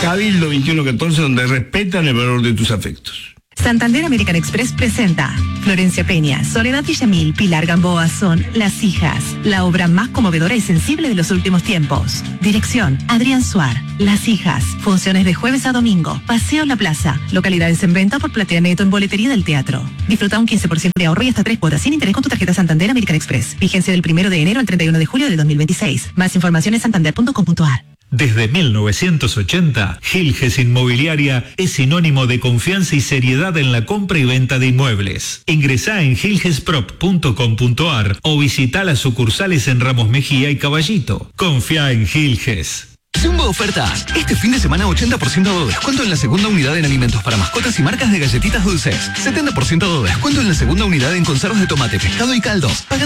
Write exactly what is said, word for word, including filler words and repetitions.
Cabildo veintiuno catorce, donde respetan el valor de tus afectos. Santander American Express presenta Florencia Peña, Soledad Villamil, Pilar Gamboa son Las Hijas, la obra más conmovedora y sensible de los últimos tiempos. Dirección, Adrián Suar. Las Hijas, funciones de jueves a domingo, Paseo La Plaza, localidades en venta por Platea Neto en boletería del teatro. Disfruta un quince por ciento de ahorro y hasta tres cuotas sin interés con tu tarjeta Santander American Express. Vigencia del primero de enero al treinta y uno de julio del dos mil veintiséis. Más información en santander punto com punto a r. Desde mil novecientos ochenta, Gilges Inmobiliaria es sinónimo de confianza y seriedad en la compra y venta de inmuebles. Ingresá en gilgesprop punto com punto a r o visita las sucursales en Ramos Mejía y Caballito. Confía en Gilges. Zumba ofertas. Este fin de semana ochenta por ciento de descuento en la segunda unidad en alimentos para mascotas y marcas de galletitas dulces. setenta por ciento de descuento en la segunda unidad en conservas de tomate, pescado y caldos.